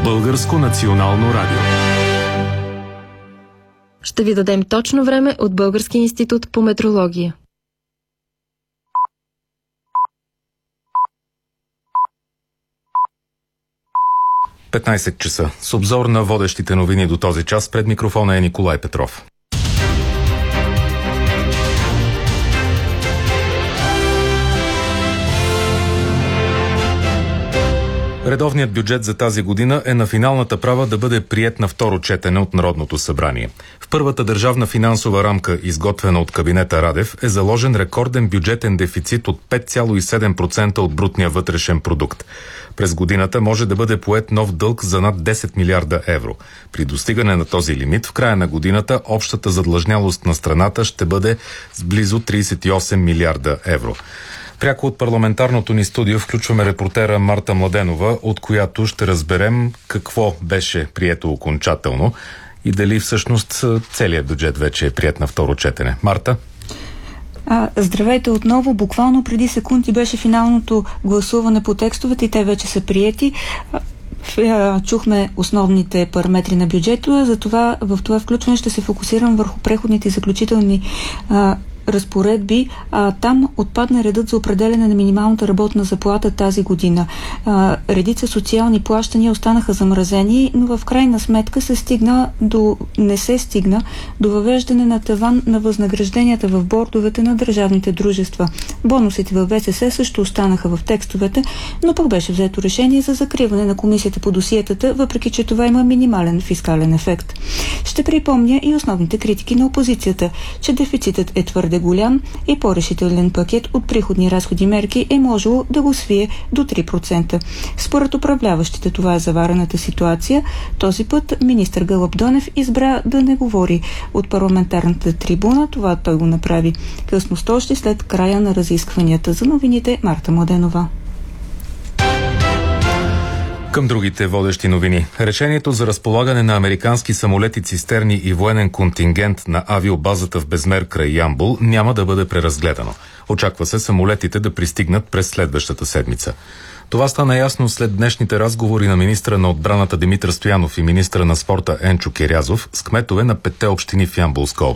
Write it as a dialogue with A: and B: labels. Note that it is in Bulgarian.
A: Българско национално радио.
B: Ще ви дадем точно време от Българския институт по метрология.
A: – 15 часа. С обзор на водещите новини до този час пред микрофона е Николай Петров. Редовният бюджет за тази година е на финалната права да бъде приет на второ четене от Народното събрание. В първата държавна финансова рамка, изготвена от кабинета Радев, е заложен рекорден бюджетен дефицит от 5,7% от брутния вътрешен продукт. През годината може да бъде поет нов дълг за над 10 милиарда евро. При достигане на този лимит, в края на годината общата задлъжнялост на страната ще бъде с близо 38 милиарда евро. Пряко от парламентарното ни студио включваме репортера Марта Младенова, от която ще разберем какво беше прието окончателно и дали всъщност целият бюджет вече е приет на второ четене. Марта?
C: Здравейте отново. Буквално преди секунди беше финалното гласуване по текстовете и те вече са приети. Чухме основните параметри на бюджета, затова в това включване ще се фокусирам върху преходните и заключителни разпоредби. Там отпадна редът за определяне на минималната работна заплата тази година. Редица социални плащания останаха замразени, но в крайна сметка не се стигна до въвеждане на таван на възнагражденията в бордовете на държавните дружества. Бонусите в ВСС също останаха в текстовете, но пък беше взето решение за закриване на комисията по досиетата, въпреки че това има минимален фискален ефект. Ще припомня и основните критики на опозицията, че дефицитът е твърде голям и по-решителен пакет от приходни разходи мерки е можело да го свие до 3%. Според управляващите това е заварената ситуация. Този път министър Гълъб Донев избра да не говори от парламентарната трибуна. Това той го направи късно снощи след края на разискванията. За новините Марта Младенова.
A: Към другите водещи новини. Решението за разполагане на американски самолети цистерни и военен контингент на авиобазата в Безмер край Ямбол няма да бъде преразгледано. Очаква се самолетите да пристигнат през следващата седмица. Това стана ясно след днешните разговори на министра на отбраната Димитър Стоянов и министра на спорта Енчо Кирязов с кметове на 5 общини в Ямболска област.